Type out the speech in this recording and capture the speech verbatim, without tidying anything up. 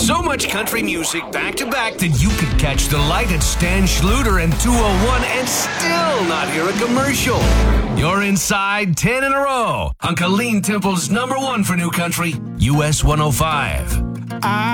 So much country music back to back that you could catch the light at Stan Schluter and two oh one and still not hear a commercial. You're inside ten in a row on Colleen Temple's number one for new country, U S one oh five.